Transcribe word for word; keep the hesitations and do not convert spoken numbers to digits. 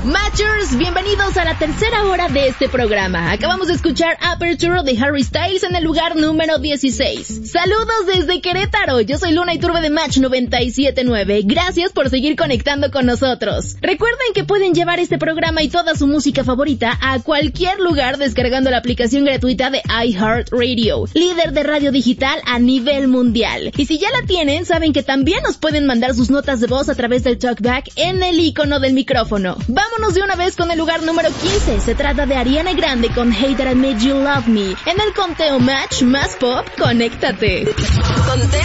Matchers, bienvenidos a la tercera hora de este programa. Acabamos de escuchar Aperture de Harry Styles en el lugar número dieciséis. Saludos desde Querétaro, yo soy Luna Iturbe de Match noventa y siete punto nueve. Gracias por seguir conectando con nosotros. Recuerden que pueden llevar este programa y toda su música favorita a cualquier lugar descargando la aplicación gratuita de iHeartRadio, líder de radio digital a nivel mundial. Y si ya la tienen, saben que también nos pueden mandar sus notas de voz a través del talkback en el icono del micrófono. Vámonos de una vez con el lugar número quince. Se trata de Ariana Grande con Hey That I Made You Love Me. En el conteo Match más pop, conéctate. Conteo